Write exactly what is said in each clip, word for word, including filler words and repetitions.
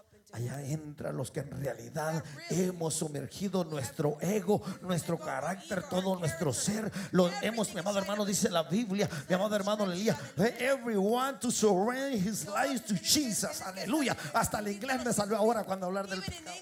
allá entran los que en realidad hemos sumergido nuestro ego, nuestro carácter, todo nuestro ser. Lo hemos, mi amado hermano, dice la Biblia, mi amado hermano, leía, everyone to surrender his life to Jesus. Aleluya. Hasta el inglés me salió ahora cuando hablar del pecado.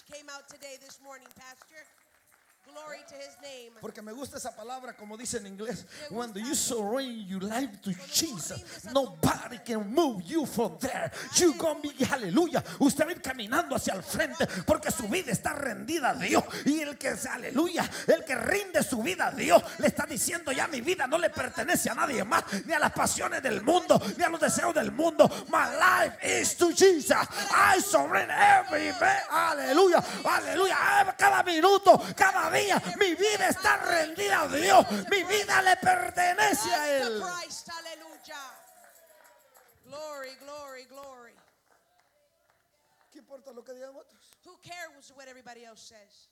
Glory to his name. Porque me gusta esa palabra, como dice en inglés. When you surrender your life to Jesus, nobody can move you from there. You gonna be, aleluya. Usted va a ir caminando hacia el frente porque su vida está rendida a Dios. Y el que, aleluya, el que rinde su vida a Dios, le está diciendo: ya mi vida no le pertenece a nadie más, ni a las pasiones del mundo, ni a los deseos del mundo. My life is to Jesus. I surrender every day. Aleluya, aleluya. Cada minuto, cada día, mi vida está rendida a Dios. Mi vida le pertenece a Él. Glory, glory, glory. ¿Qué importa lo que digan otros? Who cares what everybody else says?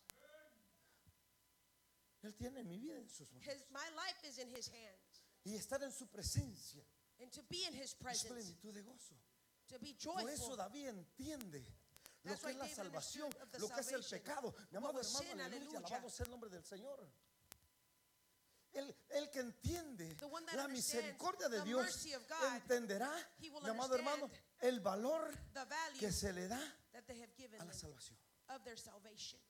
Él tiene mi vida en sus manos. His, my life is in his hands. Y estar en su presencia And to be in his es presence, plenitud de gozo. to be Por eso joyful. David entiende lo That's que es why la David salvación, understood of the lo que es el salvation. pecado. Mi What amado was hermano, sin, aleluya, aleluya. alabado sea el nombre del Señor. El, el que entiende The one that la understands misericordia de the Dios mercy of God, entenderá, he will mi amado hermano, understand el valor the value que se le da that they have given a la them salvación. of their salvation.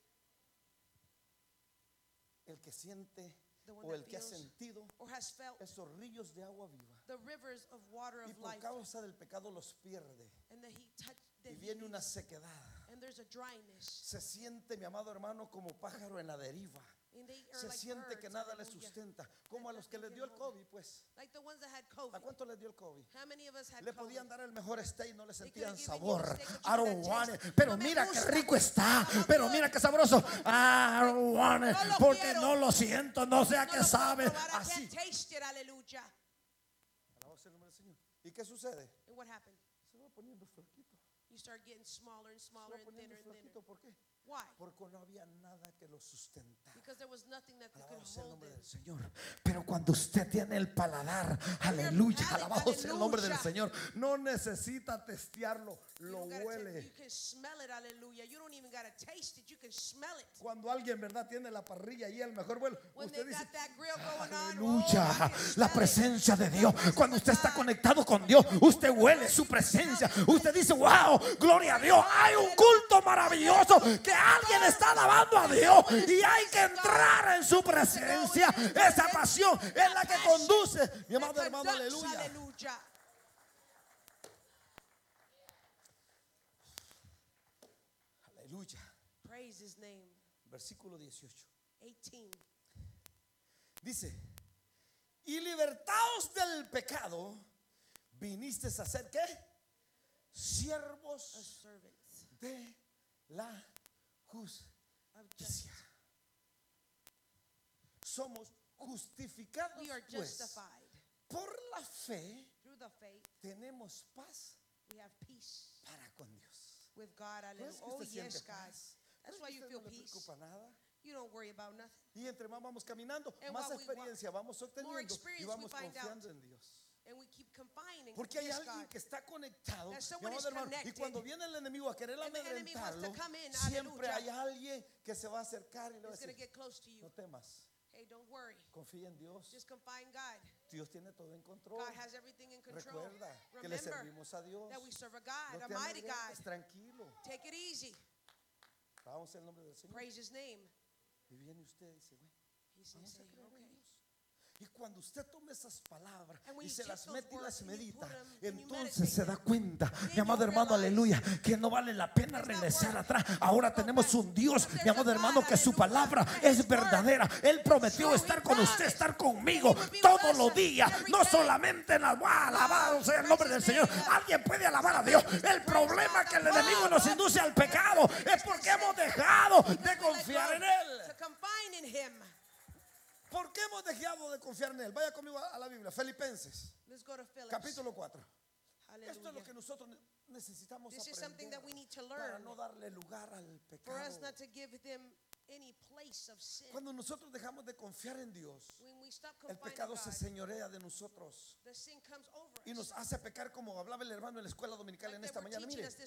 El que siente The one o el that que ha feels sentido or has felt esos ríos de agua viva the rivers of water y of por life, causa del pecado los pierde and that he touched, that y he viene una leaves, sequedad. and there's a dryness, Se siente, mi amado hermano, como pájaro en la deriva. and they are Se like siente que birds, nada le hallelujah. sustenta, como a los que les dio el COVID, pues. Like the ones that had ¿A COVID. cuánto les dio el COVID? How many of us had Le COVID? podían dar el mejor steak, no le They sentían could've given you sabor. the steak, but you I don't couldn't want taste it. it. Pero No me mira qué gusta. rico está. Está Pero good. mira qué sabroso. I don't want it. No lo Porque quiero. no lo siento, no sé a No qué lo puedo sabe. probar, I Así. can't taste it, aleluya. Alabado sea el nombre del Señor. ¿Y qué sucede? And what happened? Se va poniendo flaquito. You start getting smaller and Se smaller va and poniendo thinner and thinner. flaquito. ¿Por qué? Why? Porque no había nada que lo sustentara. Because there was nothing that could Alabado sea el hold nombre it. del Señor. Pero cuando usted tiene el paladar, aleluya, alabado sea el nombre del Señor, no necesita testearlo, You lo don't gotta ta- huele. You can smell it, hallelujah. You don't even gotta taste it. You can smell it. Cuando alguien, verdad, tiene la parrilla y el mejor vuelo, When usted they dice: got that grill going on, aleluya, oh, I can la smell presencia it. de Dios. Cuando usted está conectado con Dios, usted huele su presencia. Usted dice: wow, gloria a Dios. Hay un culto maravilloso que alguien está alabando a Dios y hay que entrar en su presencia. Esa pasión es la que conduce, mi It amado hermano, conducts, aleluya. hallelujah. Aleluya. Praise his name. Versículo dieciocho. eighteen. Dice: y libertados del pecado, viniste a ser ¿qué? A Siervos servant de la of justicia. justice. Somos justificados We are pues, justified por la fe. through the faith. Tenemos paz We have peace para con Dios. with God. ¿No Hallelujah. es que Oh usted yes, siente God. paz? ¿No That's es why que you usted feel no le peace. preocupa nada? You don't worry about nothing. Y entre más vamos caminando, And más while we walk, experiencia vamos obteniendo y experience vamos we find confiando out. en Dios. And we keep confining. Porque hay yes, alguien God. que está conectado, That mi someone amado is hermano, y connected. cuando viene el enemigo a querer And the enemy wants to amedrentarlo, come in, siempre hay hallelujah. alguien que se va a acercar y le va a It's going to decir: get close to you. no temas, Hey, don't worry. confía en Dios. Just confide in God. Dios tiene todo en control. God has everything in control. Recuerda que le Remember servimos a Dios. that we serve a God, No a te mighty God. amedrentes, tranquilo. Take it easy. Vamos en el nombre del Señor. Praise his name. Y viene usted y dice: bueno, He says, vamos a say, creer en okay. Dios. Y cuando usted toma esas palabras And when y you se take las those mete y words las and you medita, put 'em and you entonces meditate se da cuenta, then mi amado you hermano, realize aleluya, que no vale la pena it's not regresar worth atrás. it. Ahora Go tenemos back. un Dios, There's mi a amado God, hermano, que su hallelujah, palabra and es his verdadera. word Él is prometió true. estar He con usted, promised estar that conmigo he would be with todos us los días, every no day. solamente en las wow, alabado sea el nombre del Praise his Señor. name. Alguien puede alabar a Dios. El problema que el enemigo nos induce al pecado es porque hemos dejado de confiar en Él. To confide in him. ¿Por qué hemos dejado de confiar en Él? Vaya conmigo a la Biblia, Filipenses, Let's go to Philippians. capítulo cuatro. Esto es lo Hallelujah. que nosotros ne- necesitamos This is something aprender that we need to para learn no darle lugar al for us pecado. not to give them any place of sin. Cuando nosotros dejamos de confiar en Dios, When we stop el confiding in pecado God, se señorea de nosotros the sin comes over y us. nos hace pecar, como hablaba el hermano en la escuela dominical Like en they esta were mañana. teaching Mire, us this